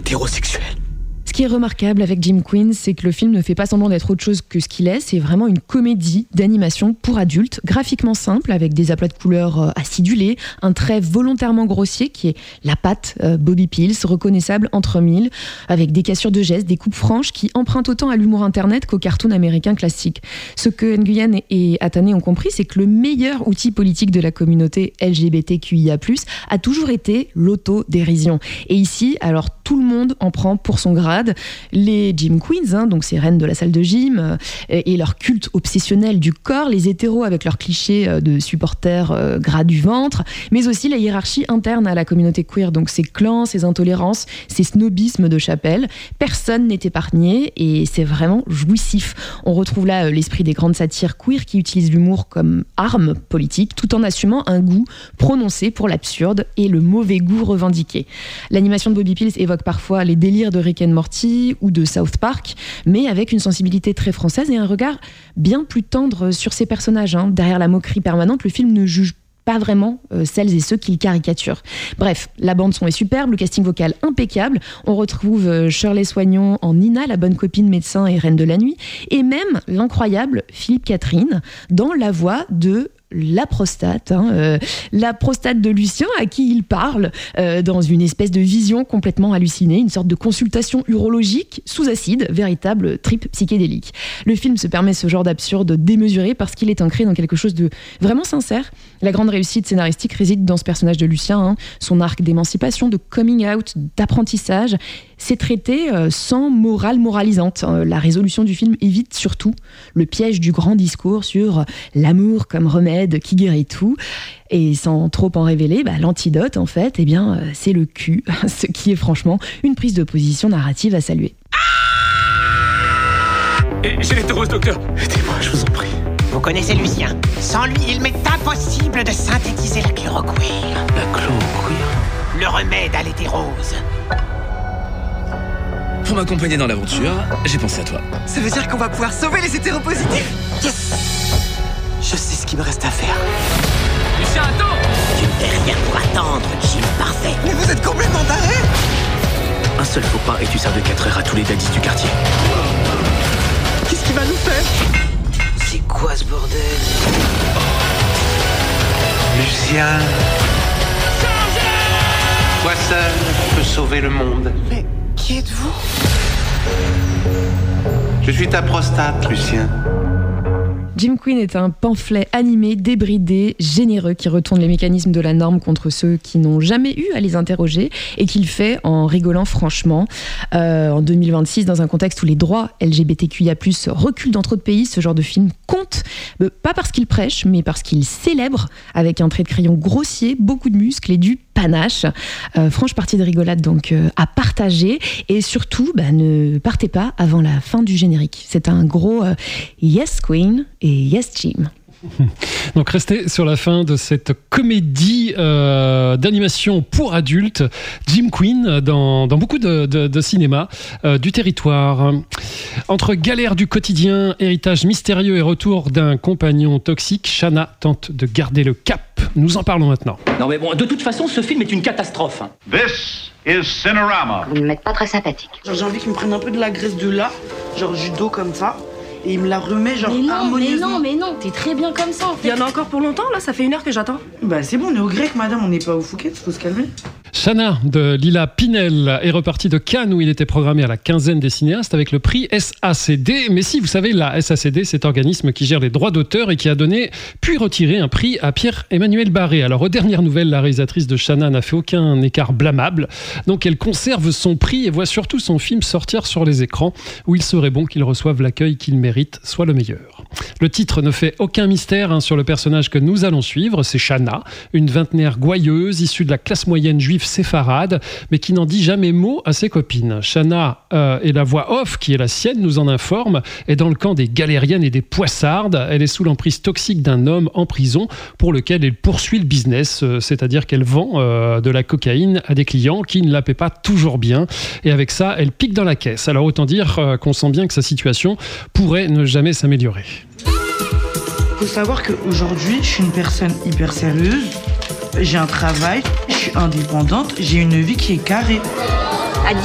hétérosexuel. Ce qui est remarquable avec Jim Quinn, c'est que le film ne fait pas semblant d'être autre chose que ce qu'il est. C'est vraiment une comédie d'animation pour adultes, graphiquement simple, avec des aplats de couleurs acidulés, un trait volontairement grossier qui est la patte Bobby Pills, reconnaissable entre mille, avec des cassures de gestes, des coupes franches qui empruntent autant à l'humour internet qu'au cartoon américain classique. Ce que Nguyen et Atane ont compris, c'est que le meilleur outil politique de la communauté LGBTQIA+, a toujours été l'autodérision. Et ici, alors tout le monde en prend pour son grade. Les Gym Queens, donc ces reines de la salle de gym, et leur culte obsessionnel du corps, les hétéros avec leurs clichés de supporters gras du ventre, mais aussi la hiérarchie interne à la communauté queer, donc ces clans, ces intolérances, ces snobismes de chapelle. Personne n'est épargné et c'est vraiment jouissif. On retrouve là l'esprit des grandes satires queer qui utilisent l'humour comme arme politique tout en assumant un goût prononcé pour l'absurde et le mauvais goût revendiqué. L'animation de Bobby Pills évoque parfois les délires de Rick and Morty ou de South Park, mais avec une sensibilité très française et un regard bien plus tendre sur ses personnages. Derrière la moquerie permanente, le film ne juge pas vraiment celles et ceux qu'il caricature. Bref, la bande-son est superbe, le casting vocal impeccable. On retrouve Shirley Soignon en Nina, la bonne copine médecin et reine de la nuit, et même l'incroyable Philippe Catherine dans la voix de la prostate de Lucien à qui il parle dans une espèce de vision complètement hallucinée, une sorte de consultation urologique sous acide, véritable trip psychédélique. Le film se permet ce genre d'absurde démesuré parce qu'il est ancré dans quelque chose de vraiment sincère. La grande réussite scénaristique réside dans ce personnage de Lucien, son arc d'émancipation, de coming out, d'apprentissage. C'est traité sans morale moralisante. La résolution du film évite surtout le piège du grand discours sur l'amour comme remède qui guérit tout. Et sans trop en révéler, l'antidote, en fait, c'est le cul. Ce qui est franchement une prise de position narrative à saluer. J'ai l'éthérose, docteur. Aidez-moi, je vous en prie. Vous connaissez Lucien. Sans lui, il m'est impossible de synthétiser la chloroquine. La chloroquine. Le remède à l'éthérose. Pour m'accompagner dans l'aventure, j'ai pensé à toi. Ça veut dire qu'on va pouvoir sauver les hétéropositifs. Yes. Je sais ce qu'il me reste à faire. Lucien, attends. Tu ne fais rien pour attendre, Jim parfait. Mais vous êtes complètement taré. Un seul faux pas et tu sers de 4 heures à tous les daddies du quartier. Qu'est-ce qu'il va nous faire? C'est quoi ce bordel? Lucien. Toi seul peux sauver le monde. Mais qui êtes-vous? Je suis ta prostate, Lucien. Jim Quinn est un pamphlet animé, débridé, généreux, qui retourne les mécanismes de la norme contre ceux qui n'ont jamais eu à les interroger et qu'il fait en rigolant franchement. En 2026, dans un contexte où les droits LGBTQIA+, reculent dans trop de pays, ce genre de film compte, pas parce qu'il prêche, mais parce qu'il célèbre, avec un trait de crayon grossier, beaucoup de muscles et du panache. Franche partie de rigolade donc à partager et surtout ne partez pas avant la fin du générique. C'est un gros Yes Queen et Yes Jim. Donc restez sur la fin de cette comédie d'animation pour adultes, Jim Quinn dans beaucoup de cinéma du territoire. Entre galères du quotidien, héritage mystérieux et retour d'un compagnon toxique, Shanna tente de garder le cap. Nous en parlons maintenant. Non mais bon, de toute façon, ce film est une catastrophe. This is Cinerama. Vous ne m'êtes pas très sympathique. J'ai envie qu'il me prenne un peu de la graisse de là, genre judo comme ça. Et il me la remet harmonieusement. Mais non, t'es très bien comme ça en fait. Il y en a encore pour longtemps là, ça fait 1 heure que j'attends. C'est bon, on est au grec madame, on n'est pas au Phuket, faut se calmer. Shanna de Lila Pinel est reparti de Cannes où il était programmé à la 15aine des cinéastes avec le prix SACD. Mais si vous savez, la SACD, c'est organisme qui gère les droits d'auteur et qui a donné puis retiré un prix à Pierre-Emmanuel Barré. Alors aux dernières nouvelles, la réalisatrice de Shanna n'a fait aucun écart blâmable. Donc elle conserve son prix et voit surtout son film sortir sur les écrans où il serait bon qu'il reçoive l'accueil qu'il mérite, soit le meilleur. Le titre ne fait aucun mystère sur le personnage que nous allons suivre, c'est Shanna, une vingtenaire gouailleuse issue de la classe moyenne juive séfarade, mais qui n'en dit jamais mot à ses copines. Shanna et la voix off, qui est la sienne, nous en informe, est dans le camp des galériennes et des poissardes. Elle est sous l'emprise toxique d'un homme en prison pour lequel elle poursuit le business, c'est-à-dire qu'elle vend de la cocaïne à des clients qui ne la paient pas toujours bien. Et avec ça, elle pique dans la caisse. Alors autant dire qu'on sent bien que sa situation pourrait ne jamais s'améliorer. Faut savoir qu'aujourd'hui, je suis une personne hyper sérieuse. J'ai un travail, je suis indépendante, j'ai une vie qui est carrée.